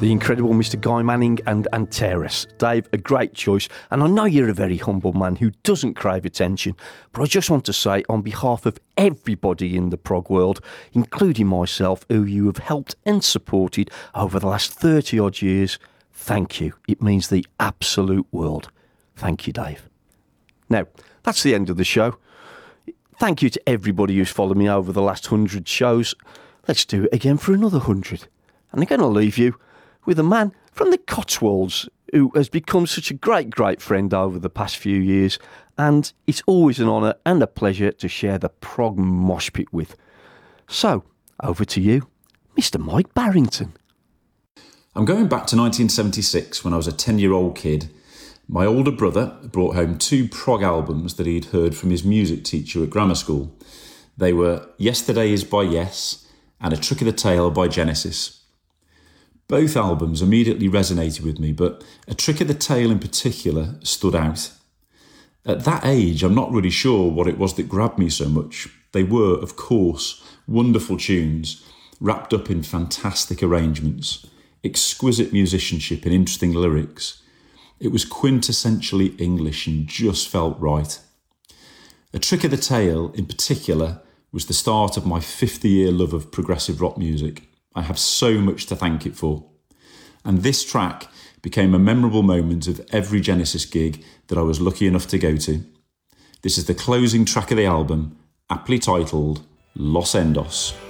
the incredible Mr. Guy Manning and Antares. Dave, a great choice, and I know you're a very humble man who doesn't crave attention, but I just want to say, on behalf of everybody in the prog world, including myself, who you have helped and supported over the last 30-odd years, thank you. It means the absolute world. Thank you, Dave. Now, that's the end of the show. Thank you to everybody who's followed me over the last 100 shows. Let's do it again for another 100. And I'm going to leave you with a man from the Cotswolds who has become such a great friend over the past few years, and it's always an honour and a pleasure to share the prog mosh pit with. So, over to you, Mr. Mike Barrington. I'm going back to 1976 when I was a 10-year-old kid. My older brother brought home 2 prog albums that he'd heard from his music teacher at grammar school. They were Yesterday Is by Yes and A Trick of the Tail by Genesis. Both albums immediately resonated with me, but A Trick of the Tail in particular stood out. At that age, I'm not really sure what it was that grabbed me so much. They were, of course, wonderful tunes, wrapped up in fantastic arrangements, exquisite musicianship and interesting lyrics. It was quintessentially English and just felt right. A Trick of the Tail, in particular, was the start of my 50-year love of progressive rock music. I have so much to thank it for. And this track became a memorable moment of every Genesis gig that I was lucky enough to go to. This is the closing track of the album, aptly titled Los Endos.